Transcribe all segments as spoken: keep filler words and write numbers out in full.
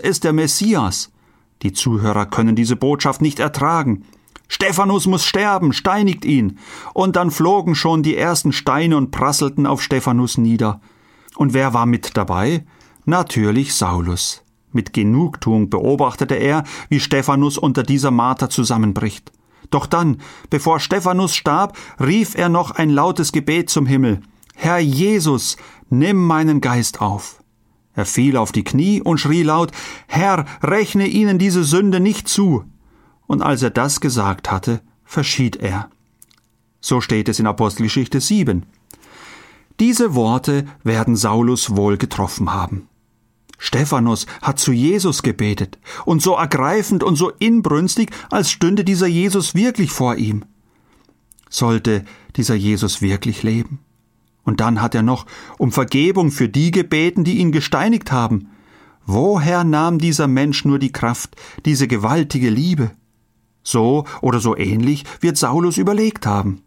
ist der Messias. Die Zuhörer können diese Botschaft nicht ertragen. Stephanus muss sterben, steinigt ihn. Und dann flogen schon die ersten Steine und prasselten auf Stephanus nieder. Und wer war mit dabei? Natürlich Saulus. Mit Genugtuung beobachtete er, wie Stephanus unter dieser Marter zusammenbricht. Doch dann, bevor Stephanus starb, rief er noch ein lautes Gebet zum Himmel. Herr Jesus, nimm meinen Geist auf. Er fiel auf die Knie und schrie laut, Herr, rechne ihnen diese Sünde nicht zu. Und als er das gesagt hatte, verschied er. So steht es in Apostelgeschichte sieben. Diese Worte werden Saulus wohl getroffen haben. Stephanus hat zu Jesus gebetet und so ergreifend und so inbrünstig, als stünde dieser Jesus wirklich vor ihm. Sollte dieser Jesus wirklich leben? Und dann hat er noch um Vergebung für die gebeten, die ihn gesteinigt haben. Woher nahm dieser Mensch nur die Kraft, diese gewaltige Liebe? So oder so ähnlich wird Saulus überlegt haben.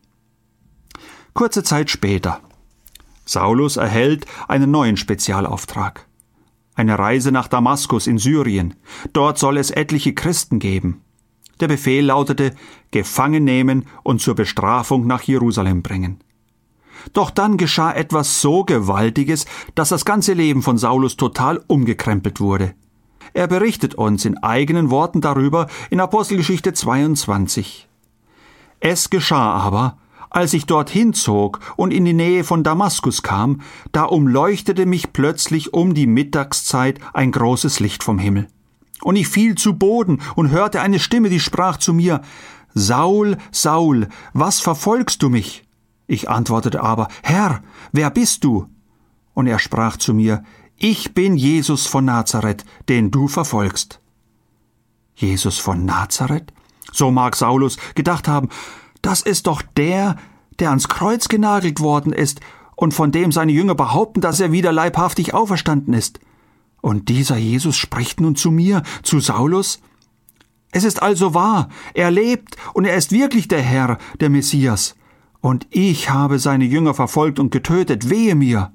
Kurze Zeit später. Saulus erhält einen neuen Spezialauftrag. Eine Reise nach Damaskus in Syrien. Dort soll es etliche Christen geben. Der Befehl lautete, gefangen nehmen und zur Bestrafung nach Jerusalem bringen. Doch dann geschah etwas so Gewaltiges, dass das ganze Leben von Saulus total umgekrempelt wurde. Er berichtet uns in eigenen Worten darüber in Apostelgeschichte zweiundzwanzig. Es geschah aber, als ich dorthin zog und in die Nähe von Damaskus kam, da umleuchtete mich plötzlich um die Mittagszeit ein großes Licht vom Himmel. Und ich fiel zu Boden und hörte eine Stimme, die sprach zu mir, Saul, Saul, was verfolgst du mich? Ich antwortete aber, Herr, wer bist du? Und er sprach zu mir, ich bin Jesus von Nazareth, den du verfolgst. Jesus von Nazareth? So mag Saulus gedacht haben, das ist doch der, der ans Kreuz genagelt worden ist und von dem seine Jünger behaupten, dass er wieder leibhaftig auferstanden ist. Und dieser Jesus spricht nun zu mir, zu Saulus? Es ist also wahr, er lebt und er ist wirklich der Herr, der Messias. Und ich habe seine Jünger verfolgt und getötet, wehe mir.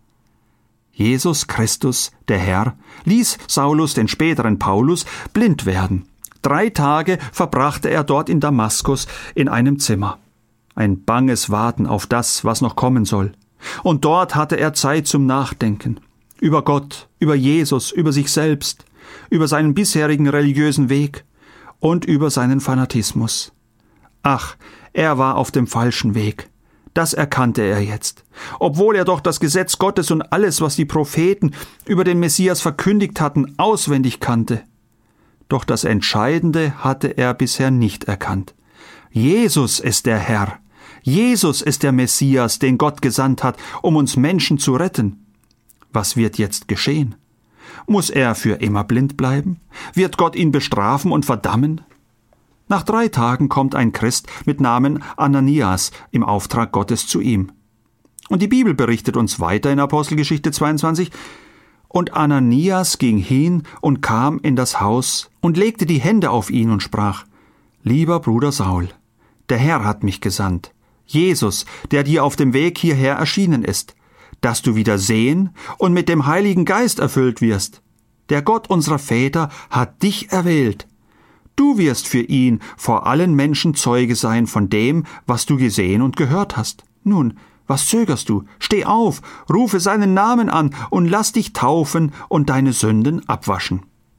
Jesus Christus, der Herr, ließ Saulus, den späteren Paulus, blind werden. Drei Tage verbrachte er dort in Damaskus in einem Zimmer. Ein banges Warten auf das, was noch kommen soll. Und dort hatte er Zeit zum Nachdenken. Über Gott, über Jesus, über sich selbst, über seinen bisherigen religiösen Weg und über seinen Fanatismus. Ach, er war auf dem falschen Weg. Das erkannte er jetzt. Obwohl er doch das Gesetz Gottes und alles, was die Propheten über den Messias verkündigt hatten, auswendig kannte. Doch das Entscheidende hatte er bisher nicht erkannt. Jesus ist der Herr. Jesus ist der Messias, den Gott gesandt hat, um uns Menschen zu retten. Was wird jetzt geschehen? Muss er für immer blind bleiben? Wird Gott ihn bestrafen und verdammen? Nach drei Tagen kommt ein Christ mit Namen Ananias im Auftrag Gottes zu ihm. Und die Bibel berichtet uns weiter in Apostelgeschichte zweiundzwanzig, und Ananias ging hin und kam in das Haus und legte die Hände auf ihn und sprach, Lieber Bruder Saul, der Herr hat mich gesandt, Jesus, der dir auf dem Weg hierher erschienen ist, dass du wieder sehen und mit dem Heiligen Geist erfüllt wirst. Der Gott unserer Väter hat dich erwählt. Du wirst für ihn vor allen Menschen Zeuge sein von dem, was du gesehen und gehört hast. Nun, was zögerst du? Steh auf, rufe seinen Namen an und lass dich taufen und deine Sünden abwaschen.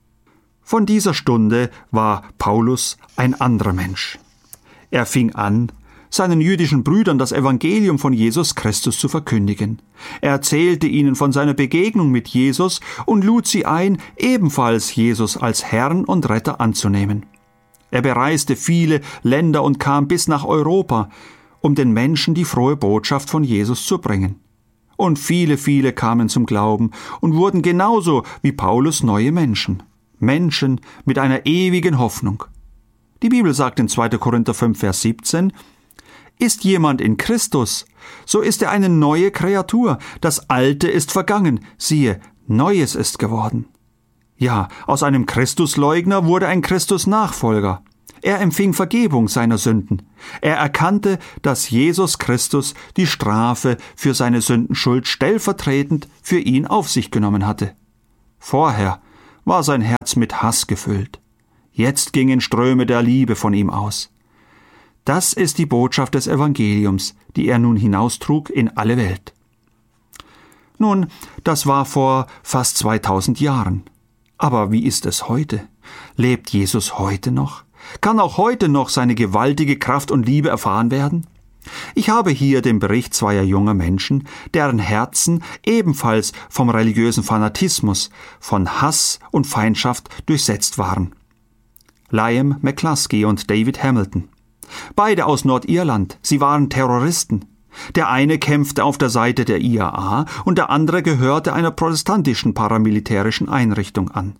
Von dieser Stunde war Paulus ein anderer Mensch. Er fing an, seinen jüdischen Brüdern das Evangelium von Jesus Christus zu verkündigen. Er erzählte ihnen von seiner Begegnung mit Jesus und lud sie ein, ebenfalls Jesus als Herrn und Retter anzunehmen. Er bereiste viele Länder und kam bis nach Europa, um den Menschen die frohe Botschaft von Jesus zu bringen. Und viele, viele kamen zum Glauben und wurden genauso wie Paulus neue Menschen. Menschen mit einer ewigen Hoffnung. Die Bibel sagt in zweiter Korinther fünf, Vers siebzehn, Ist jemand in Christus, so ist er eine neue Kreatur. Das Alte ist vergangen, siehe, Neues ist geworden. Ja, aus einem Christusleugner wurde ein Christus-Nachfolger. Er empfing Vergebung seiner Sünden. Er erkannte, dass Jesus Christus die Strafe für seine Sündenschuld stellvertretend für ihn auf sich genommen hatte. Vorher war sein Herz mit Hass gefüllt. Jetzt gingen Ströme der Liebe von ihm aus. Das ist die Botschaft des Evangeliums, die er nun hinaustrug in alle Welt. Nun, das war vor fast zweitausend Jahren. Aber wie ist es heute? Lebt Jesus heute noch? Kann auch heute noch seine gewaltige Kraft und Liebe erfahren werden? Ich habe hier den Bericht zweier junger Menschen, deren Herzen ebenfalls vom religiösen Fanatismus, von Hass und Feindschaft durchsetzt waren. Liam McCluskey und David Hamilton. Beide aus Nordirland, sie waren Terroristen. Der eine kämpfte auf der Seite der I A A und der andere gehörte einer protestantischen paramilitärischen Einrichtung an.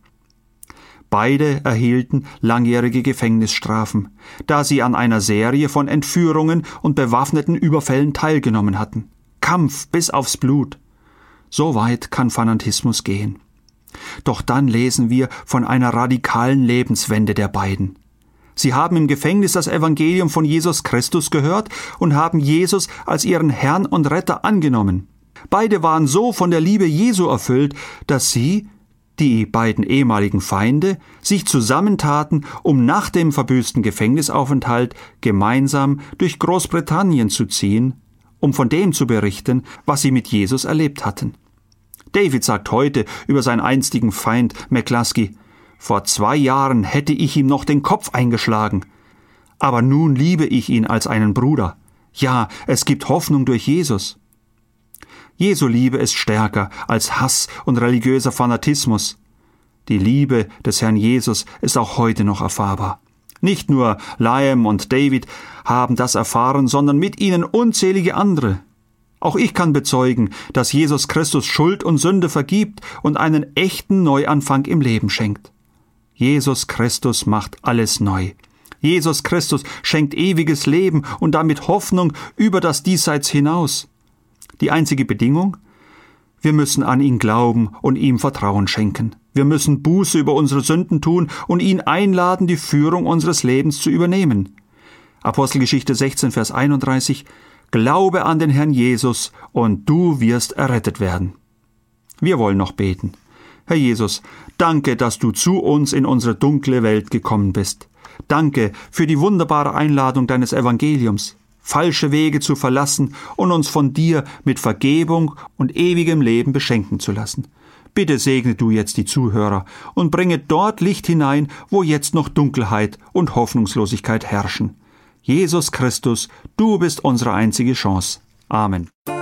Beide erhielten langjährige Gefängnisstrafen, da sie an einer Serie von Entführungen und bewaffneten Überfällen teilgenommen hatten. Kampf bis aufs Blut. So weit kann Fanatismus gehen. Doch dann lesen wir von einer radikalen Lebenswende der beiden. Sie haben im Gefängnis das Evangelium von Jesus Christus gehört und haben Jesus als ihren Herrn und Retter angenommen. Beide waren so von der Liebe Jesu erfüllt, dass sie, die beiden ehemaligen Feinde, sich zusammentaten, um nach dem verbüßten Gefängnisaufenthalt gemeinsam durch Großbritannien zu ziehen, um von dem zu berichten, was sie mit Jesus erlebt hatten. David sagt heute über seinen einstigen Feind McCluskey: Vor zwei Jahren hätte ich ihm noch den Kopf eingeschlagen. Aber nun liebe ich ihn als einen Bruder. Ja, es gibt Hoffnung durch Jesus. Jesu Liebe ist stärker als Hass und religiöser Fanatismus. Die Liebe des Herrn Jesus ist auch heute noch erfahrbar. Nicht nur Liam und David haben das erfahren, sondern mit ihnen unzählige andere. Auch ich kann bezeugen, dass Jesus Christus Schuld und Sünde vergibt und einen echten Neuanfang im Leben schenkt. Jesus Christus macht alles neu. Jesus Christus schenkt ewiges Leben und damit Hoffnung über das Diesseits hinaus. Die einzige Bedingung? Wir müssen an ihn glauben und ihm Vertrauen schenken. Wir müssen Buße über unsere Sünden tun und ihn einladen, die Führung unseres Lebens zu übernehmen. Apostelgeschichte sechzehn, Vers einunddreißig: Glaube an den Herrn Jesus und du wirst errettet werden. Wir wollen noch beten. Herr Jesus, danke, dass du zu uns in unsere dunkle Welt gekommen bist. Danke für die wunderbare Einladung deines Evangeliums, falsche Wege zu verlassen und uns von dir mit Vergebung und ewigem Leben beschenken zu lassen. Bitte segne du jetzt die Zuhörer und bringe dort Licht hinein, wo jetzt noch Dunkelheit und Hoffnungslosigkeit herrschen. Jesus Christus, du bist unsere einzige Chance. Amen.